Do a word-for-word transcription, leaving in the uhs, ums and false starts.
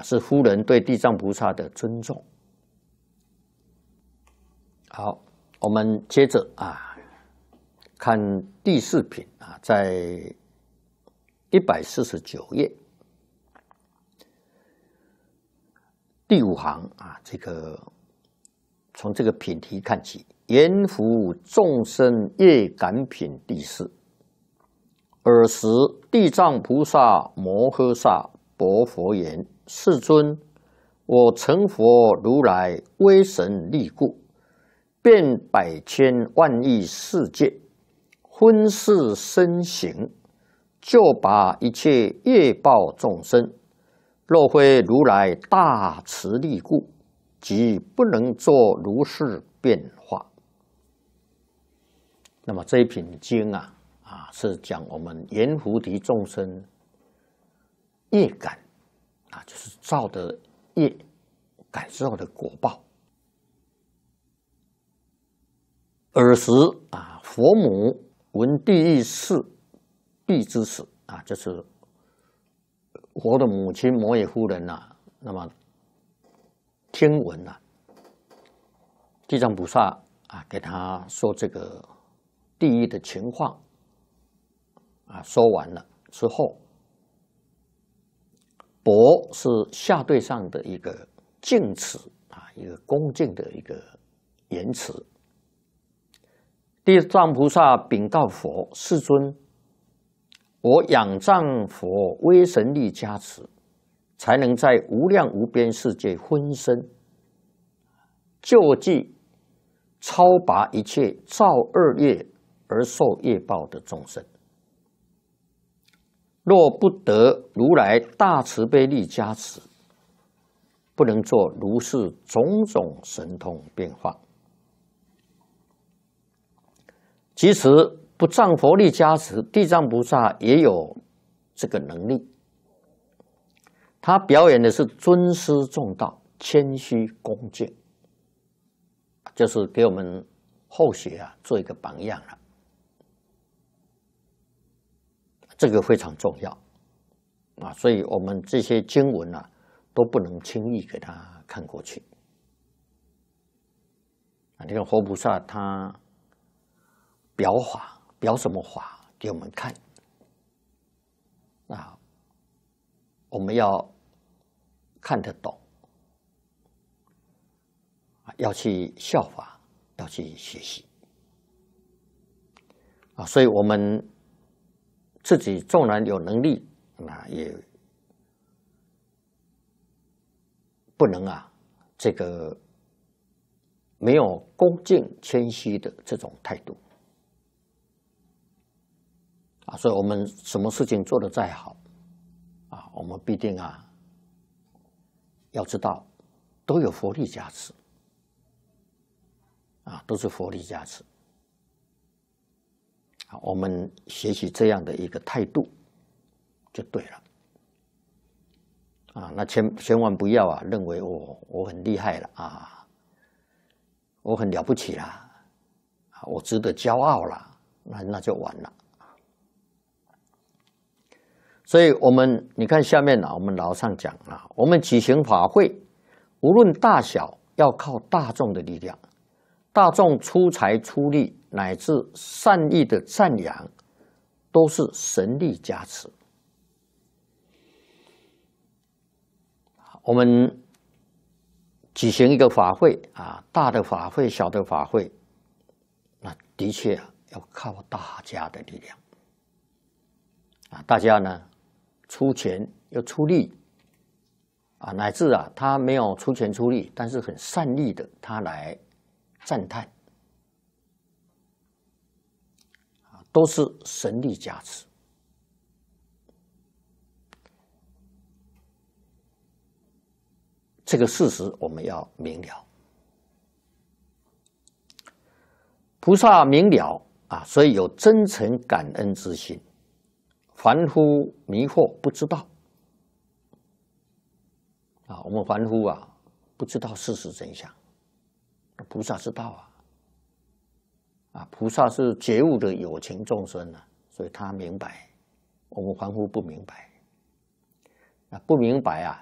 啊，是夫人对地藏菩萨的尊重。好，我们接着啊，看第四品啊，在一百四十九页第五行啊，这个从这个品题看起，言福众生业感品第四。尔时，地藏菩萨摩诃萨薄佛言：“世尊，我成佛如来威神力故，遍百千万亿世界，分世身形，救拔一切业报众生。若非如来大慈力故，即不能作如是变化。”那么这一品经啊。啊，是讲我们阎浮提众生业感啊，就是造的业感受的果报。尔时啊，佛母闻地狱事必之死啊，就是佛的母亲摩耶夫人呐、啊，那么听闻呐、啊，地藏菩萨啊，给他说这个地狱的情况。啊，说完了之后，薄是下对上的一个敬词啊，一个恭敬的一个言辞。地藏菩萨禀告佛：“世尊，我仰仗佛威神力加持，才能在无量无边世界分身，救济超拔一切造恶业而受业报的众生。若不得如来大慈悲力加持，不能做如是种种神通变化。即使不仗佛力加持，地藏菩萨也有这个能力。他表演的是尊师重道、谦虚恭敬，就是给我们后学啊做一个榜样了。这个非常重要啊，所以我们这些经文啊，都不能轻易给他看过去啊。你看佛菩萨他表法，表什么法给我们看啊？我们要看得懂啊，要去效法，要去学习啊。所以我们自己纵然有能力，那也不能啊，这个没有恭敬谦虚的这种态度啊。所以我们什么事情做得再好啊，我们必定啊要知道都有佛力加持啊，都是佛力加持。我们学习这样的一个态度就对了啊！那千千万不要啊，认为我我很厉害了啊，我很了不起啦，我值得骄傲啦，那那就完了。所以，我们你看下面啊，我们老上讲啊，我们举行法会，无论大小，要靠大众的力量，大众出财出力。乃至善意的赞扬，都是神力加持。我们举行一个法会啊，大的法会、小的法会，那的确啊，要靠大家的力量啊。大家呢，出钱又出力啊，乃至啊，他没有出钱出力，但是很善意的，他来赞叹。都是神力加持，这个事实我们要明了。菩萨明了啊，所以有真诚感恩之心。凡夫迷惑不知道啊，我们凡夫啊不知道事实真相，菩萨知道啊。啊，菩萨是觉悟的有情众生啊，所以他明白，我们凡夫不明白。啊，不明白啊，